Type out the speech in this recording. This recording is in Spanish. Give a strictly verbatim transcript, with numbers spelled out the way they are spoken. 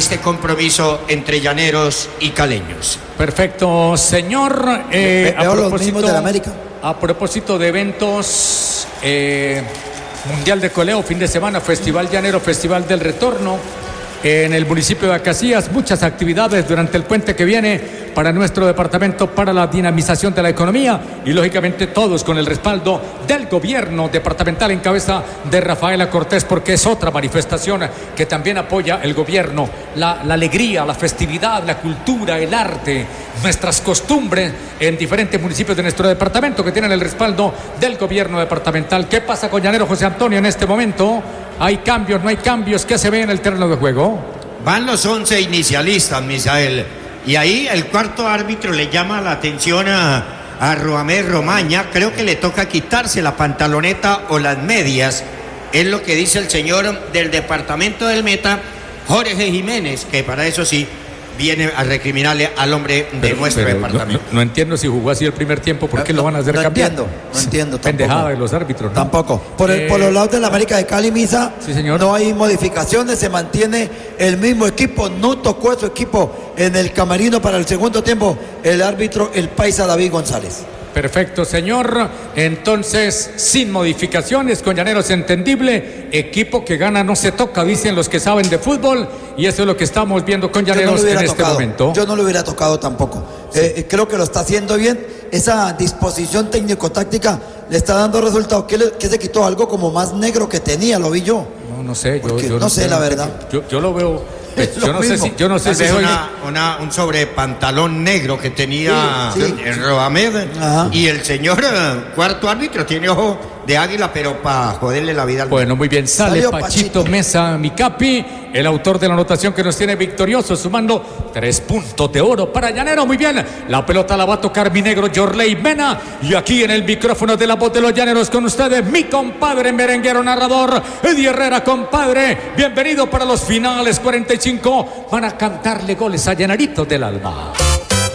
este compromiso entre llaneros y caleños. Perfecto, señor. Eh, Veo los mismos de la América. A propósito de eventos, eh, Mundial de Coleo, fin de semana, Festival Llanero, Festival del Retorno. En el municipio de Acacías, muchas actividades durante el puente que viene para nuestro departamento, para la dinamización de la economía y lógicamente todos con el respaldo del gobierno departamental en cabeza de Rafaela Cortés, porque es otra manifestación que también apoya el gobierno, la, la alegría, la festividad, la cultura, el arte, nuestras costumbres en diferentes municipios de nuestro departamento que tienen el respaldo del gobierno departamental. ¿Qué pasa con Llanero, José Antonio, en este momento? ¿Hay cambios, no hay cambios? ¿Qué se ve en el terreno de juego? Van los once inicialistas, Misael. Y ahí el cuarto árbitro le llama la atención a, a Roamé Romaña. Creo que le toca quitarse la pantaloneta o las medias. Es lo que dice el señor del departamento del Meta, Jorge Jiménez, que para eso sí viene a recriminarle al hombre de pero, nuestro pero departamento. No, no entiendo si jugó así el primer tiempo, ¿por qué no, lo van a hacer no cambiar? Entiendo, no entiendo, tampoco. Pendejada de los árbitros, ¿no? Tampoco. Por, el, eh, por los lados de la América de Cali, Misa, sí, señor. No hay modificaciones, se mantiene el mismo equipo, no tocó su equipo en el camerino para el segundo tiempo, el árbitro, el paisa David González. Perfecto, señor. Entonces, sin modificaciones, con Llaneros entendible, equipo que gana no se toca, dicen los que saben de fútbol, y eso es lo que estamos viendo con Llaneros no en este tocado. momento. Yo no lo hubiera tocado tampoco. Sí. Eh, creo que lo está haciendo bien. Esa disposición técnico-táctica le está dando resultado. ¿Qué, le, qué se quitó? Algo como más negro que tenía, lo vi yo. No, no sé. Yo, yo no, no sé, la verdad. Yo, yo lo veo. Yo no, sé si, yo no sé si soy una, una, un sobrepantalón negro que tenía sí, sí. el Roamed. Ajá. Y el señor cuarto árbitro tiene ojo de águila, pero para joderle la vida al bueno, muy bien, sale Salió Pachito, Pachito Mesa Micapi, el autor de la anotación que nos tiene victorioso, sumando tres puntos de oro para Llanero. Muy bien, la pelota la va a tocar mi negro Yorley Mena, y aquí en el micrófono de la voz de los Llaneros con ustedes, mi compadre merenguero narrador, Eddie Herrera, compadre, bienvenido para los finales cuarenta y cinco, van a cantarle goles a Llaneritos del alma.